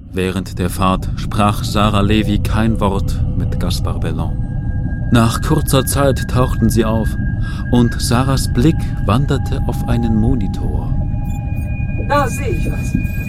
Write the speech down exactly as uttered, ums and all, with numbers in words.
Während der Fahrt sprach Sarah Levy kein Wort mit Gaspard Bellon. Nach kurzer Zeit tauchten sie auf und Sarahs Blick wanderte auf einen Monitor. Da sehe ich was.